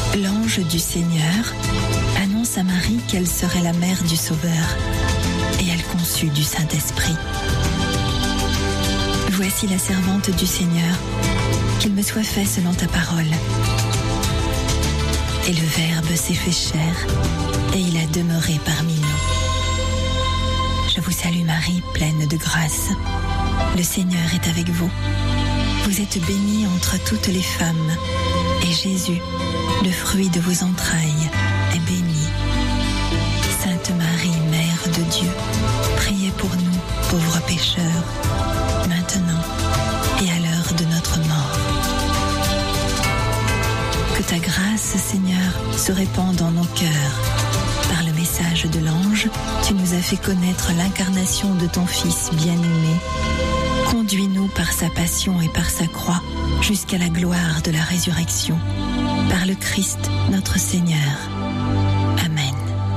l'ange du Seigneur annonce à Marie qu'elle serait la mère du Sauveur, et elle conçut du Saint-Esprit. Voici la servante du Seigneur, qu'il me soit fait selon ta parole. Et le Verbe s'est fait chair, et il a demeuré parmi nous. Je vous salue Marie, pleine de grâce. Le Seigneur est avec vous. Vous êtes bénie entre toutes les femmes, et Jésus, le fruit de vos entrailles, est béni. Sainte Marie, Mère de Dieu, priez pour nous, pauvres pécheurs, maintenant et à l'heure de notre mort. Que ta grâce, Seigneur, se répande dans nos cœurs. Par le message de l'ange, tu nous as fait connaître l'incarnation de ton Fils bien-aimé. Conduis-nous par sa passion et par sa croix jusqu'à la gloire de la résurrection. Par le Christ, notre Seigneur. Amen.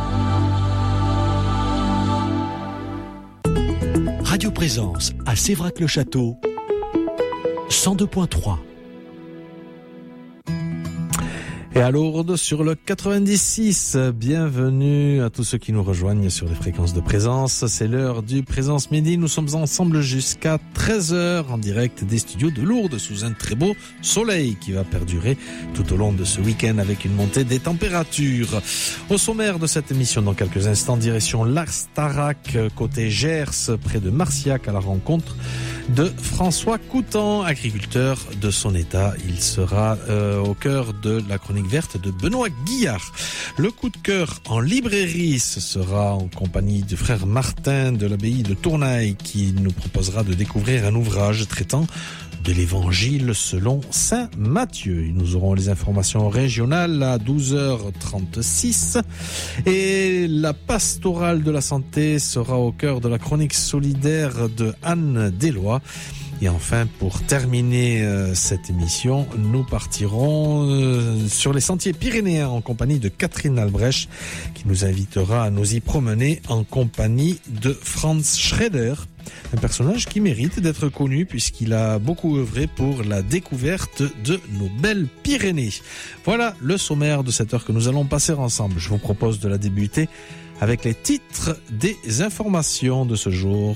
Radio Présence à Sévrac-le-Château, 102.3. Et à Lourdes sur le 96, bienvenue à tous ceux qui nous rejoignent sur les fréquences de Présence. C'est l'heure du Présence Midi. Nous sommes ensemble jusqu'à 13h en direct des studios de Lourdes sous un très beau soleil qui va perdurer tout au long de ce week-end avec une montée des températures. Au sommaire de cette émission, dans quelques instants, direction l'Astarac, côté Gers, près de Marciac, à la rencontre de François Coutan, agriculteur de son état. Il sera au cœur de la chronique verte de Benoît Guillard. Le coup de cœur en librairie, ce sera en compagnie du frère Martin de l'abbaye de Tournaille qui nous proposera de découvrir un ouvrage traitant de l'évangile selon saint Matthieu. Et nous aurons les informations régionales à 12h36 et la pastorale de la santé sera au cœur de la chronique solidaire de Anne Deslois. Et enfin, pour terminer cette émission, nous partirons sur les sentiers pyrénéens en compagnie de Catherine Albrecht qui nous invitera à nous y promener en compagnie de Franz Schraeder, un personnage qui mérite d'être connu puisqu'il a beaucoup œuvré pour la découverte de nos belles Pyrénées. Voilà le sommaire de cette heure que nous allons passer ensemble. Je vous propose de la débuter avec les titres des informations de ce jour.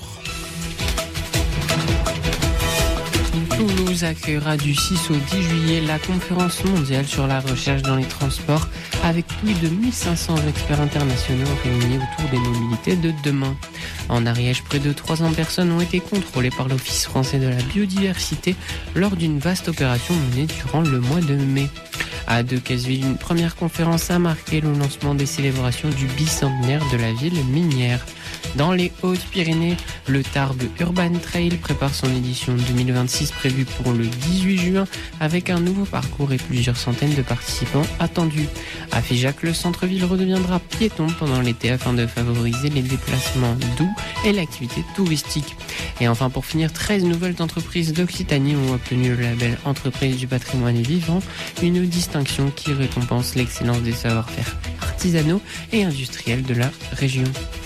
Toulouse accueillera du 6 au 10 juillet la conférence mondiale sur la recherche dans les transports avec plus de 1500 experts internationaux réunis autour des mobilités de demain. En Ariège, près de 300 personnes ont été contrôlées par l'Office français de la biodiversité lors d'une vaste opération menée durant le mois de mai. À Decazeville, une première conférence a marqué le lancement des célébrations du bicentenaire de la ville minière. Dans les Hautes-Pyrénées, le Tarbes Urban Trail prépare son édition 2026 prévue pour le 18 juin avec un nouveau parcours et plusieurs centaines de participants attendus. À Figeac, le centre-ville redeviendra piéton pendant l'été afin de favoriser les déplacements doux et l'activité touristique. Et enfin, pour finir, 13 nouvelles entreprises d'Occitanie ont obtenu le label Entreprise du patrimoine vivant, une distinction qui récompense l'excellence des savoir-faire artisanaux et industriels de la région.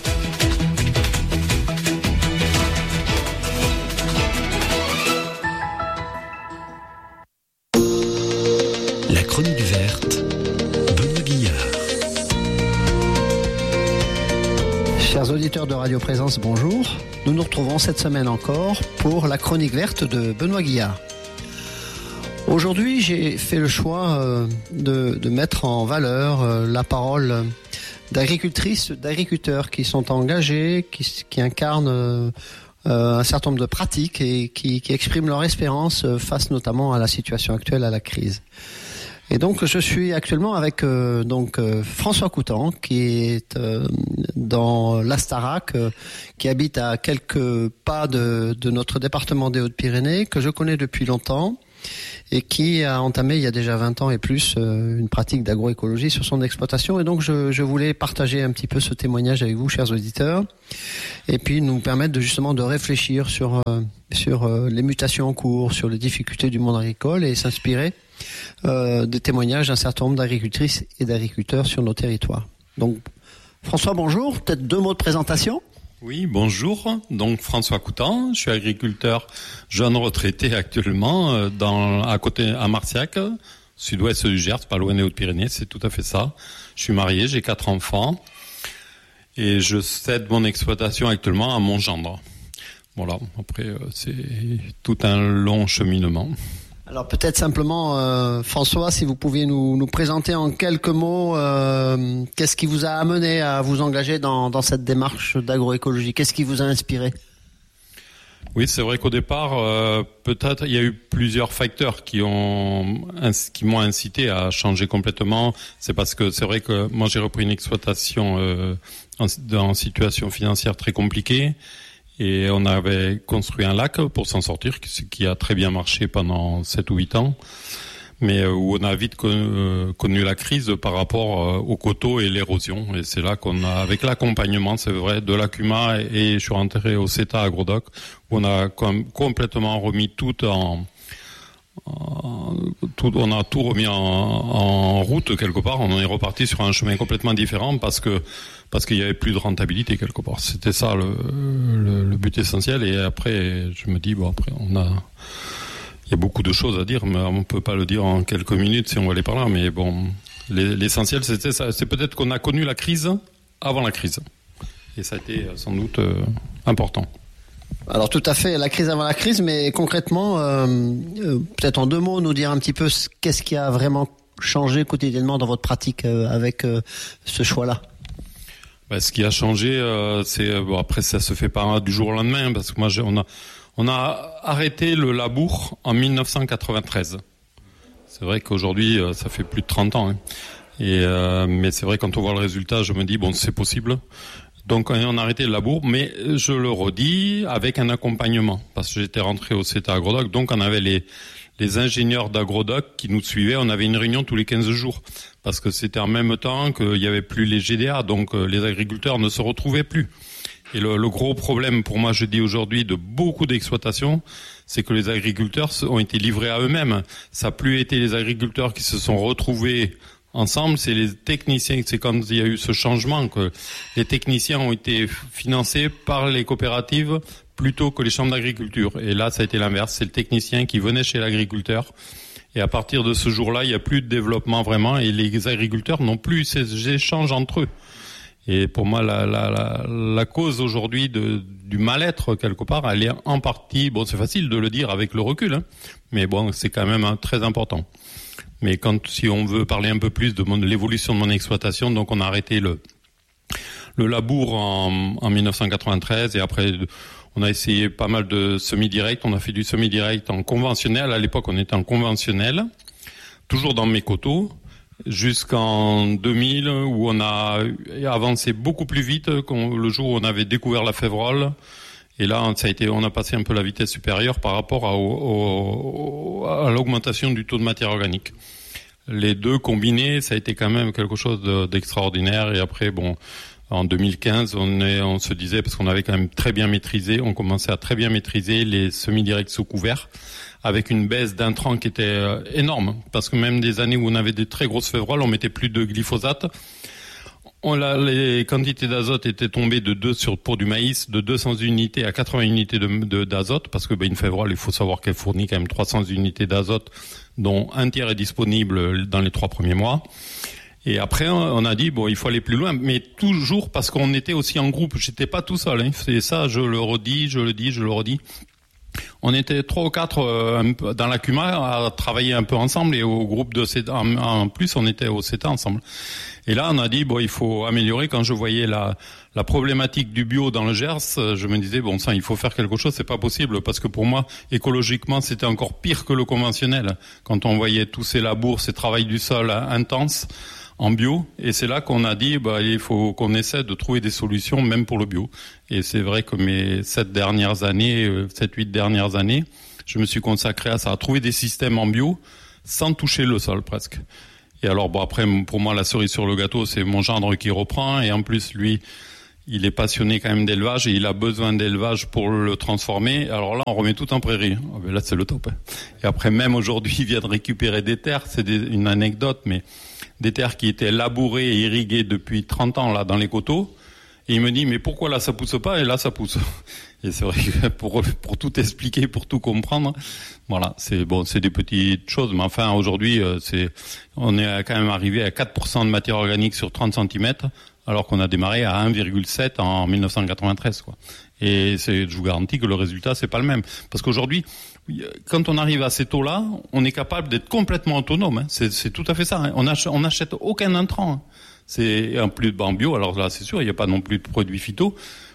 La chronique verte, Benoît Guillard. Chers auditeurs de Radio Présence, bonjour. Nous nous retrouvons cette semaine encore pour la chronique verte de Benoît Guillard. Aujourd'hui, j'ai fait le choix de mettre en valeur la parole d'agricultrices, d'agriculteurs qui sont engagés, qui incarnent un certain nombre de pratiques et qui expriment leur espérance face notamment à la situation actuelle, à la crise. Et donc je suis actuellement avec François Coutan qui est dans l'Astarac, qui habite à quelques pas de notre département des Hautes-Pyrénées, que je connais depuis longtemps et qui a entamé il y a déjà 20 ans et plus une pratique d'agroécologie sur son exploitation. Et donc je voulais partager un petit peu ce témoignage avec vous, chers auditeurs, et puis nous permettre justement de réfléchir sur les mutations en cours, sur les difficultés du monde agricole et s'inspirer des témoignages d'un certain nombre d'agricultrices et d'agriculteurs sur nos territoires. Donc François, bonjour, peut-être 2 mots de présentation. Oui, bonjour. Donc François Coutan, je suis agriculteur jeune retraité actuellement à côté à Marciac, sud-ouest du Gers, pas loin des Hautes-Pyrénées, c'est tout à fait ça. Je suis marié, j'ai 4 enfants et je cède mon exploitation actuellement à mon gendre. Voilà, après c'est tout un long cheminement. Alors peut-être simplement, François, si vous pouviez nous présenter en quelques mots, qu'est-ce qui vous a amené à vous engager dans cette démarche d'agroécologie ? Qu'est-ce qui vous a inspiré ? Oui, c'est vrai qu'au départ, peut-être il y a eu plusieurs facteurs qui m'ont incité à changer complètement. C'est parce que c'est vrai que moi j'ai repris une exploitation en situation financière très compliquée. Et on avait construit un lac pour s'en sortir, ce qui a très bien marché pendant 7 ou 8 ans, mais où on a vite connu la crise par rapport au coteau et l'érosion. Et c'est là qu'on a, avec l'accompagnement, c'est vrai, de l'ACUMA et je suis rentré au CETA Agrodoc, où on a complètement remis on a tout remis en route quelque part. On est reparti sur un chemin complètement différent parce qu'il y avait plus de rentabilité quelque part. C'était ça le but essentiel. Et après, je me dis après il y a beaucoup de choses à dire, mais on peut pas le dire en quelques minutes si on va aller par là. Mais bon, l'essentiel c'était ça. C'est peut-être qu'on a connu la crise avant la crise, et ça a été sans doute important. Alors tout à fait, la crise avant la crise, mais concrètement, peut-être en 2 mots, nous dire un petit peu qu'est-ce qui a vraiment changé quotidiennement dans votre pratique avec ce choix-là. Ce qui a changé, c'est après ça se fait pas du jour au lendemain, parce que moi on a arrêté le labour en 1993. C'est vrai qu'aujourd'hui ça fait plus de 30 ans, hein. Mais c'est vrai quand on voit le résultat, je me dis c'est possible. Donc on a arrêté le labour, mais je le redis avec un accompagnement, parce que j'étais rentré au CETA Agrodoc, donc on avait les ingénieurs d'Agrodoc qui nous suivaient, on avait une réunion tous les 15 jours, parce que c'était en même temps qu'il n'y avait plus les GDA, donc les agriculteurs ne se retrouvaient plus. Et le gros problème pour moi, je dis aujourd'hui, de beaucoup d'exploitations, c'est que les agriculteurs ont été livrés à eux-mêmes. Ça n'a plus été les agriculteurs qui se sont retrouvés ensemble, c'est les techniciens, c'est quand il y a eu ce changement que les techniciens ont été financés par les coopératives plutôt que les chambres d'agriculture. Et là, ça a été l'inverse, c'est le technicien qui venait chez l'agriculteur. Et à partir de ce jour-là, il n'y a plus de développement vraiment et les agriculteurs n'ont plus ces échanges entre eux. Et pour moi, la cause aujourd'hui du mal-être, quelque part, elle est en partie, c'est facile de le dire avec le recul, hein, mais c'est quand même très important. Mais si on veut parler un peu plus de l'évolution de mon exploitation, donc on a arrêté le labour en 1993 et après on a essayé pas mal de semi-direct. On a fait du semi-direct en conventionnel. À l'époque, on était en conventionnel, toujours dans mes coteaux, jusqu'en 2000 où on a avancé beaucoup plus vite le jour où on avait découvert la févrole. Et là, on a passé un peu la vitesse supérieure par rapport à l'augmentation du taux de matière organique. Les deux combinés, ça a été quand même quelque chose d'extraordinaire. Et après, en 2015, on se disait, parce qu'on avait quand même très bien maîtrisé, on commençait à très bien maîtriser les semi-directs sous couvert, avec une baisse d'intrants qui était énorme. Parce que même des années où on avait des très grosses févroles, on mettait plus de glyphosate. Les quantités d'azote étaient tombées pour du maïs de 200 unités à 80 unités d'azote, parce que une févrole, il faut savoir qu'elle fournit quand même 300 unités d'azote, dont un tiers est disponible dans les 3 premiers mois. Et après, on a dit, il faut aller plus loin, mais toujours parce qu'on était aussi en groupe. J'étais pas tout seul, hein. C'est ça, je le redis, je le redis. On était 3 ou 4 dans la CUMA à travailler un peu ensemble et au groupe de CETA, en plus on était au CETA ensemble. Et là on a dit il faut améliorer. Quand je voyais la problématique du bio dans le Gers, je me disais il faut faire quelque chose, c'est pas possible parce que pour moi écologiquement c'était encore pire que le conventionnel. Quand on voyait tous ces labours, ces travails du sol intenses en bio, et c'est là qu'on a dit il faut qu'on essaie de trouver des solutions même pour le bio. Et c'est vrai que mes 7-8 dernières années, je me suis consacré à ça, à trouver des systèmes en bio sans toucher le sol presque. Et alors après pour moi la cerise sur le gâteau, c'est mon gendre qui reprend, et en plus lui il est passionné quand même d'élevage et il a besoin d'élevage pour le transformer. Alors là on remet tout en prairie. Là c'est le top. Et après même aujourd'hui il vient de récupérer des terres, c'est une anecdote, mais des terres qui étaient labourées et irriguées depuis 30 ans là dans les coteaux. Et il me dit mais pourquoi là ça pousse pas et là ça pousse. Et c'est vrai que pour tout expliquer, pour tout comprendre, voilà, c'est des petites choses, mais enfin aujourd'hui, on est quand même arrivé à 4% de matière organique sur 30 cm, alors qu'on a démarré à 1,7 en 1993, quoi. Et je vous garantis que le résultat c'est pas le même, parce qu'aujourd'hui, quand on arrive à ces taux-là, on est capable d'être complètement autonome. Hein. C'est tout à fait ça. Hein. On n'achète aucun intrant. Hein. C'est en plus en bio. Alors là, c'est sûr, il n'y a pas non plus de produits phyto.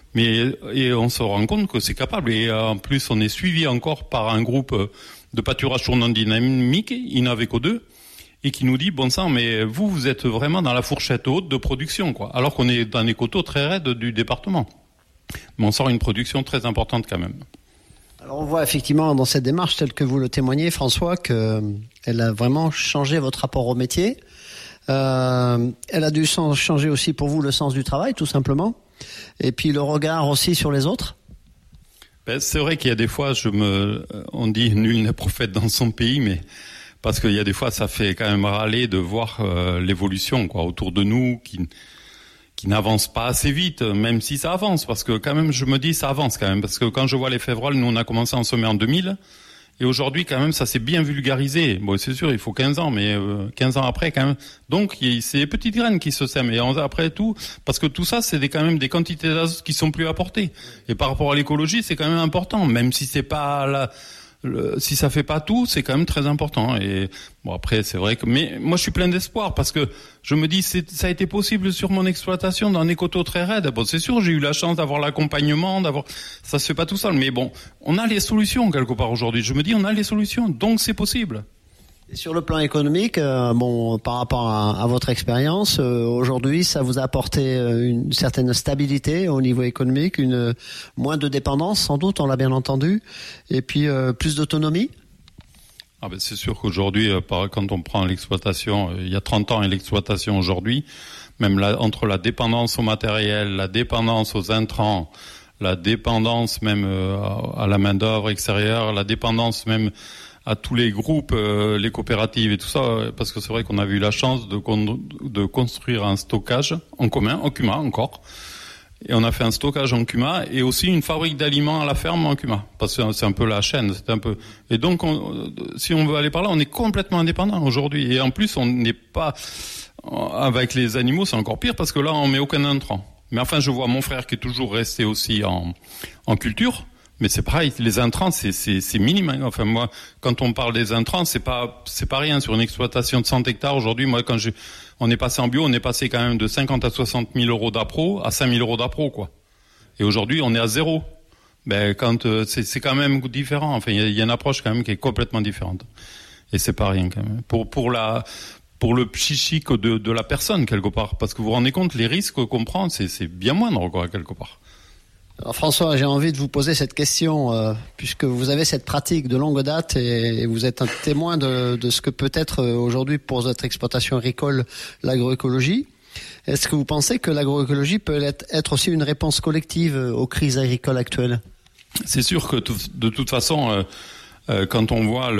Et on se rend compte que c'est capable. Et en plus, on est suivi encore par un groupe de pâturage tournant dynamique, Inaveco 2, et qui nous dit, bon sang, mais vous êtes vraiment dans la fourchette haute de production, quoi. Alors qu'on est dans les coteaux très raides du département. Mais on sort une production très importante quand même. Alors on voit effectivement dans cette démarche, telle que vous le témoignez, François, qu'elle a vraiment changé votre rapport au métier. Elle a dû changer aussi pour vous le sens du travail, tout simplement. Et puis le regard aussi sur les autres. C'est vrai qu'il y a des fois, on dit nul n'est prophète dans son pays, mais parce qu'il y a des fois, ça fait quand même râler de voir l'évolution, quoi, autour de nous, qui n'avance pas assez vite, même si ça avance, parce que quand même, je me dis, ça avance quand même, parce que quand je vois les févroles, nous on a commencé à en semer en 2000, et aujourd'hui quand même, ça s'est bien vulgarisé. Bon, c'est sûr, il faut 15 ans, mais 15 ans après quand même. Donc, c'est les petites graines qui se sèment, et après tout, parce que tout ça, c'est quand même des quantités d'azote qui sont plus apportées. Et par rapport à l'écologie, c'est quand même important, même si c'est pas si ça fait pas tout, c'est quand même très important. Et bon, après, c'est vrai que, mais moi, je suis plein d'espoir parce que je me dis, ça a été possible sur mon exploitation dans des coteaux très raides. Bon, c'est sûr, j'ai eu la chance d'avoir l'accompagnement, ça se fait pas tout seul. Mais bon, on a les solutions quelque part aujourd'hui. Je me dis, on a les solutions, donc c'est possible. Et sur le plan économique, par rapport à votre expérience, aujourd'hui, ça vous a apporté une certaine stabilité au niveau économique, moins de dépendance, sans doute, on l'a bien entendu, et puis plus d'autonomie. C'est sûr qu'aujourd'hui, quand on prend l'exploitation, il y a 30 ans et l'exploitation aujourd'hui, même entre la dépendance au matériel, la dépendance aux intrants, la dépendance même à la main-d'œuvre extérieure, la dépendance même à tous les groupes, les coopératives et tout ça, parce que c'est vrai qu'on a eu la chance de construire un stockage en commun, en Cuma encore. Et on a fait un stockage en Cuma et aussi une fabrique d'aliments à la ferme en Cuma. Parce que c'est un peu la chaîne, c'est un peu. Et donc, si on veut aller par là, on est complètement indépendant aujourd'hui. Et en plus, on n'est pas, avec les animaux, c'est encore pire parce que là, on met aucun intrant. Mais enfin, je vois mon frère qui est toujours resté aussi en culture. Mais c'est pareil, les intrants, c'est minime. Enfin, moi, quand on parle des intrants, c'est pas rien. Sur une exploitation de 100 hectares, aujourd'hui, moi, on est passé en bio, on est passé quand même de 50 à 60 000 euros d'appro à 5 000 euros d'appro, quoi. Et aujourd'hui, on est à zéro. C'est quand même différent. Enfin, il y a une approche quand même qui est complètement différente. Et c'est pas rien, quand même. Pour le psychique de la personne, quelque part. Parce que vous vous rendez compte, les risques qu'on prend, c'est bien moindre, quoi, quelque part. Alors François, j'ai envie de vous poser cette question, puisque vous avez cette pratique de longue date et vous êtes un témoin de ce que peut être aujourd'hui pour votre exploitation agricole l'agroécologie. Est-ce que vous pensez que l'agroécologie peut être aussi une réponse collective aux crises agricoles actuelles ? C'est sûr que de toute façon, quand on voit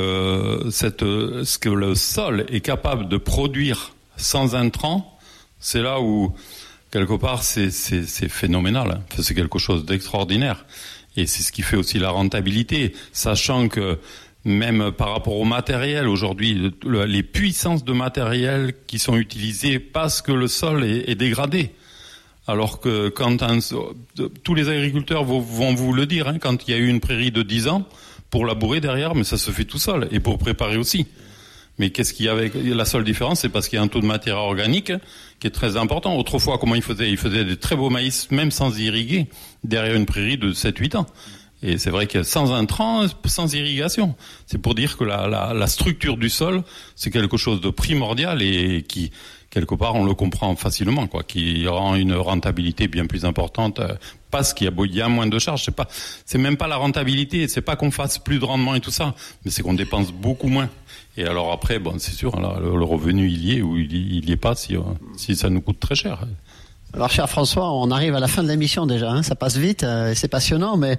ce que le sol est capable de produire sans intrants, c'est là où quelque part, c'est phénoménal. C'est quelque chose d'extraordinaire. Et c'est ce qui fait aussi la rentabilité. Sachant que même par rapport au matériel, aujourd'hui, les puissances de matériel qui sont utilisées parce que le sol est dégradé. Alors que tous les agriculteurs vont vous le dire, hein, quand il y a eu une prairie de 10 ans, pour labourer derrière, mais ça se fait tout seul. Et pour préparer aussi. Mais qu'est-ce qu'il y a avec la seule différence, c'est parce qu'il y a un taux de matière organique qui est très important. Autrefois, comment ils faisaient des très beaux maïs, même sans irriguer, derrière une prairie de 7-8 ans. Et c'est vrai que sans intrants, sans irrigation. C'est pour dire que la structure du sol, c'est quelque chose de primordial et qui, quelque part, on le comprend facilement, quoi, qui rend une rentabilité bien plus importante parce qu'il y a moins de charges. C'est même pas la rentabilité, c'est pas qu'on fasse plus de rendement et tout ça, mais c'est qu'on dépense beaucoup moins. Et alors après, c'est sûr, alors, le revenu il y est ou il y est pas si ça nous coûte très cher. Alors, cher François, on arrive à la fin de l'émission déjà, hein, ça passe vite, c'est passionnant, mais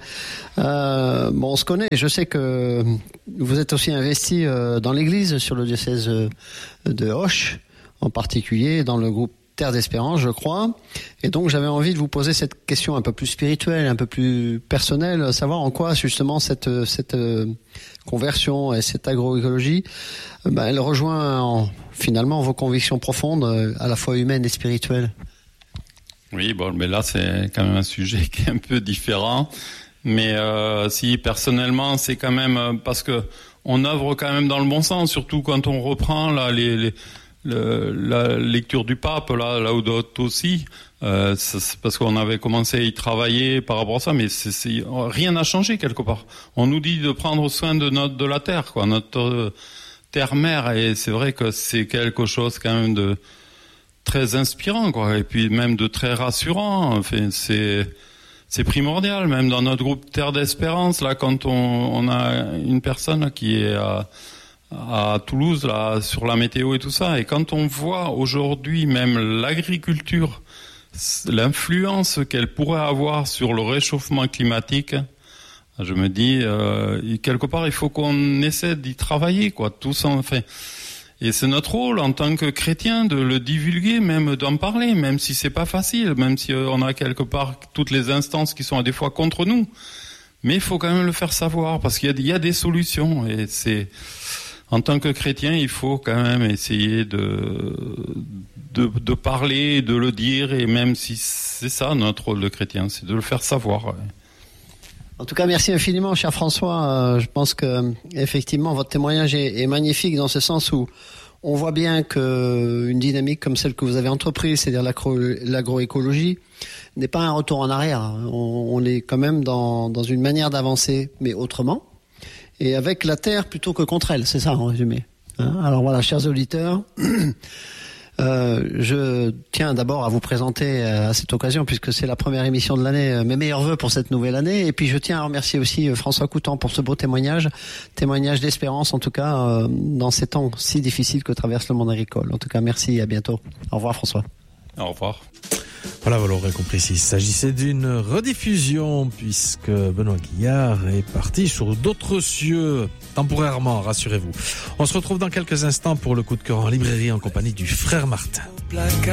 on se connaît. Je sais que vous êtes aussi investi dans l'Église, sur le diocèse de Auch, en particulier dans le groupe Terre d'Espérance, je crois. Et donc, j'avais envie de vous poser cette question un peu plus spirituelle, un peu plus personnelle, savoir en quoi, justement, cette conversion et cette agroécologie, elle rejoint finalement vos convictions profondes, à la fois humaines et spirituelles. Oui, mais là, c'est quand même un sujet qui est un peu différent. Mais si personnellement, c'est quand même parce que on œuvre quand même dans le bon sens, surtout quand on reprend là la lecture du pape, là Laudato Si, c'est parce qu'on avait commencé à y travailler par rapport à ça, mais rien n'a changé quelque part. On nous dit de prendre soin de la terre, quoi, notre terre-mère, et c'est vrai que c'est quelque chose quand même de très inspirant, quoi, et puis même de très rassurant. Enfin, c'est primordial, même dans notre groupe Terre d'Espérance, là, quand on a une personne là, qui est à Toulouse, là, sur la météo et tout ça, et quand on voit aujourd'hui même l'agriculture, l'influence qu'elle pourrait avoir sur le réchauffement climatique, je me dis, quelque part, il faut qu'on essaie d'y travailler, quoi, tous enfin. Et c'est notre rôle en tant que chrétien de le divulguer, même d'en parler, même si c'est pas facile, même si on a quelque part toutes les instances qui sont des fois contre nous. Mais il faut quand même le faire savoir, parce qu'il y a des solutions, et c'est, en tant que chrétien, il faut quand même essayer de parler, de le dire, et même si c'est ça notre rôle de chrétien, c'est de le faire savoir. Ouais. En tout cas, merci infiniment, cher François. Je pense que effectivement, votre témoignage est magnifique dans ce sens où on voit bien que une dynamique comme celle que vous avez entreprise, c'est-à-dire l'agroécologie, n'est pas un retour en arrière. On est quand même dans une manière d'avancer, mais autrement, et avec la terre plutôt que contre elle. C'est ça, en résumé. Alors voilà, chers auditeurs. Je tiens d'abord à vous présenter à cette occasion, puisque c'est la première émission de l'année, mes meilleurs vœux pour cette nouvelle année. Et puis je tiens à remercier aussi François Coutan pour ce beau témoignage d'espérance, en tout cas dans ces temps si difficiles que traverse le monde agricole. En tout cas, merci et à bientôt. Au revoir François. Au revoir. Voilà, vous l'aurez compris, il s'agissait d'une rediffusion, puisque Benoît Guillard est parti sur d'autres cieux, temporairement, rassurez-vous. On se retrouve dans quelques instants pour le coup de cœur en librairie en compagnie du frère Martin.